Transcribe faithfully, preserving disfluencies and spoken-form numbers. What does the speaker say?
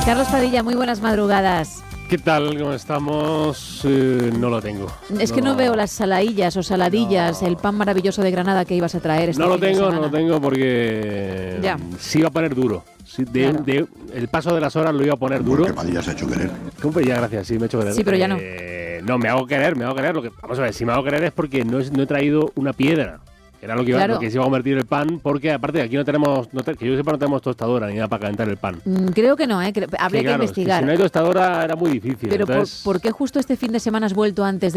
Carlos Padilla, muy buenas madrugadas. ¿Qué tal? ¿Cómo estamos? Eh, no lo tengo. Es que no, no veo las saladillas o saladillas, no. El pan maravilloso de Granada que ibas a traer. Este no lo fin de tengo, semana. no lo tengo porque ya. sí va a poner duro. Sí, de, claro. de, el paso de las horas lo iba a poner duro. Porque Padilla se ha hecho querer. ¿Cómo? Ya, gracias, sí, me he hecho querer. Sí, pero ya no. Eh, no, me hago querer, me hago querer. Lo que, vamos a ver, si me hago querer es porque no, es, no he traído una piedra. Era lo que, iba, claro. lo que se iba a convertir el pan, porque aparte de aquí no tenemos, no te, que yo sepa, no tenemos tostadora ni nada para calentar el pan. Mm, creo que no, ¿eh? Habría sí, claro, que investigar. Es que si no hay tostadora era muy difícil. Pero entonces... ¿por, ¿por qué justo este fin de semana has vuelto antes de